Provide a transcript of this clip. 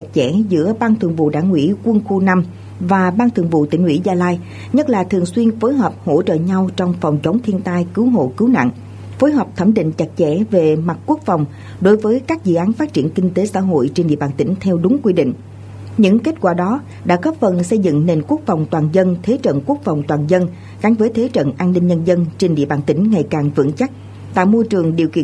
chẽ giữa Ban Thường vụ Đảng ủy Quân khu 5 và Ban Thường vụ Tỉnh ủy Gia Lai, nhất là thường xuyên phối hợp hỗ trợ nhau trong phòng chống thiên tai, cứu hộ cứu nạn, phối hợp thẩm định chặt chẽ về mặt quốc phòng đối với các dự án phát triển kinh tế xã hội trên địa bàn tỉnh theo đúng quy định. Những kết quả đó đã góp phần xây dựng nền quốc phòng toàn dân, thế trận quốc phòng toàn dân gắn với thế trận an ninh nhân dân trên địa bàn tỉnh ngày càng vững chắc, tạo môi trường điều kiện